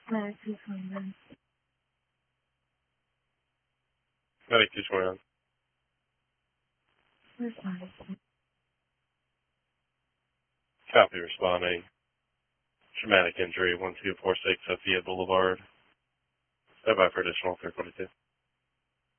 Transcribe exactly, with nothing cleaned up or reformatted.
Medic two twenty-nine. Medic two twenty-nine. Responding. Copy responding. Traumatic injury, one two four six Sophia Boulevard. Stand by for additional three forty-two.